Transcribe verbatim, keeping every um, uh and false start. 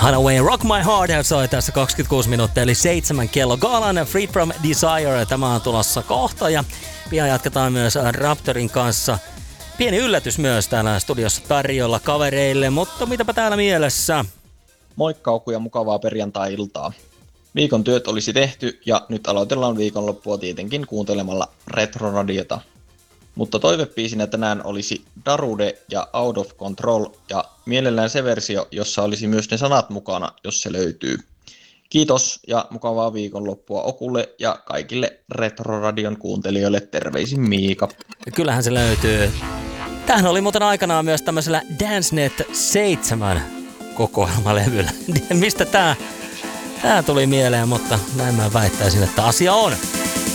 Hideaway Rock My Heart soi tässä kaksikymmentäkuusi minuuttia, eli seitsemän kello. Gaalan Free From Desire, tämä on tulossa kohta ja pian jatketaan myös Raptorin kanssa. Pieni yllätys myös täällä studiossa tarjolla kavereille, mutta mitäpä täällä mielessä? Moikka Oku ja mukavaa perjantai-iltaa. Viikon työt olisi tehty ja nyt aloitellaan viikonloppua tietenkin kuuntelemalla Retroradiota. Mutta toivebiisinä tänään olisi Darude ja Out of Control ja mielellään se versio, jossa olisi myös ne sanat mukana, jos se löytyy. Kiitos ja mukavaa viikonloppua Okulle ja kaikille Retroradion kuuntelijoille. Terveisin Miika. Kyllähän se löytyy. Tämähän oli muuten aikanaan myös tämmöisellä DanceNet seitsemän kokoelmalevyllä. Mistä tää, tää tuli mieleen, mutta näin mä väittäisin, että asia on.